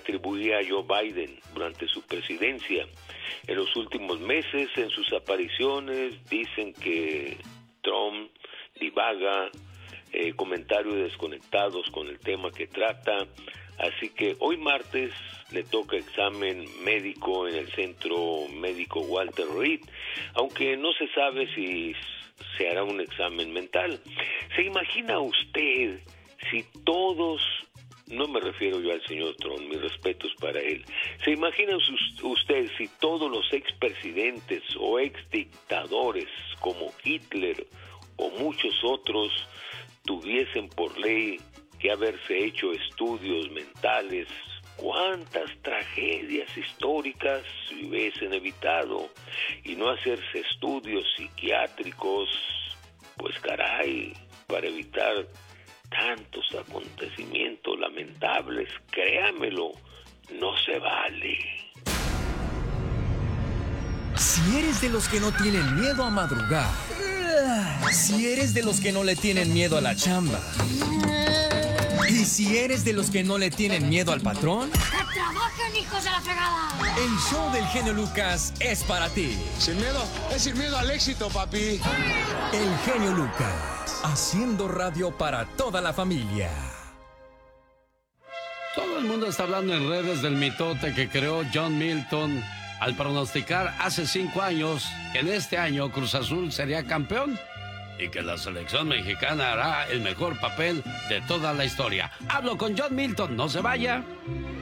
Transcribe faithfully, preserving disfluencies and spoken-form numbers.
atribuía a Joe Biden durante su presidencia. En los últimos meses, en sus apariciones, dicen que Trump divaga, eh, comentarios desconectados con el tema que trata. Así que hoy martes le toca examen médico en el Centro Médico Walter Reed, aunque no se sabe si se hará un examen mental. ¿Se imagina usted si todos, no me refiero yo al señor Trump, mis respetos para él, ¿se imagina usted si todos los expresidentes o exdictadores como Hitler o muchos otros tuviesen por ley que haberse hecho estudios mentales? ¿Cuántas tragedias históricas se hubiesen evitado? Y no hacerse estudios psiquiátricos, pues caray, para evitar tantos acontecimientos lamentables, créamelo, no se vale. Si eres de los que no tienen miedo a madrugar, si eres de los que no le tienen miedo a la chamba, y si eres de los que no le tienen miedo al patrón, ¡que trabajen, hijos de la fregada! El show del genio Lucas es para ti. Sin miedo, es sin miedo al éxito, papi. El genio Lucas, haciendo radio para toda la familia. Todo el mundo está hablando en redes del mitote que creó John Milton al pronosticar hace cinco años que en este año Cruz Azul sería campeón y que la selección mexicana hará el mejor papel de toda la historia. Hablo con John Milton, no se vaya.